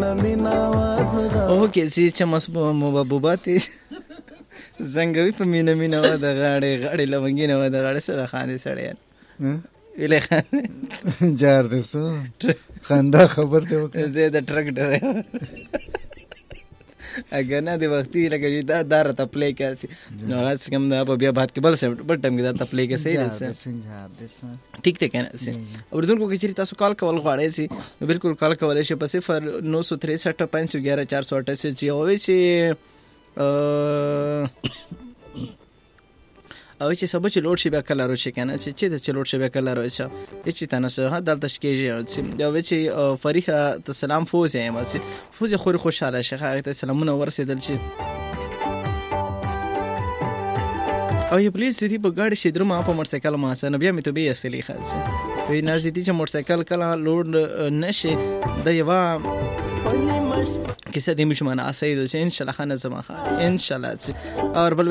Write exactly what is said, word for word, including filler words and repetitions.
مینا مینا او کې سي چې مصبو مبابوبات زنګوي په مینا مینا و د غاړې غاړې لونګینه و د غاړې سره خاندي سړی ویلې خاندي جار دې سو خندا خبر ته وکړه زه د ټرک ډرایور اگر نه د وختي لکه دا دار ته پلی کړي نو هغه کوم دا په بیا بعد کې بل څه بل ټیم کې دا ته پلی کې صحیح ده ٹھیک ته کنه سي اوردونکو کې چې تاسو کال کول غواړئ سي بالکل کال کولای شئ په صفر نو سو تریسٹھ پانچ سو گیارہ چار سو اٹھاسی چې او چې او چې سبا چې لوډ شي بیا کله راوچې کنه چې چې د لوډ شي بیا کله راوچې چې تاسو ها دلته شکیږي چې دا و چې فریحه ته سلام فوز یم واسي فوز خوري خوشاله شيخه ته سلامونه ورسېدل چې او یو پلیز دې په ګاډي شي درمه په موټر سایکل ما سره بیا مې ته به اصلي خاصه وی نازې دي چې موټر سایکل کله لوډ نشي د یو کیسه دې مشمانه اسید ان شاء الله خانه زما ان شاء الله اور بل